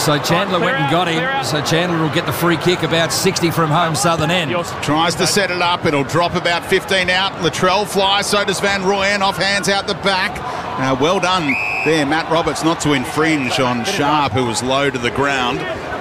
So Chandler went and got him. So Chandler will get the free kick about 60 from home southern end. Tries to set it up. It'll drop about 15 out. Latrell flies. So does Van Rooyen. Off hands out the back. Well done there, Matt Roberts, not to infringe on Sharp, who was low to the ground.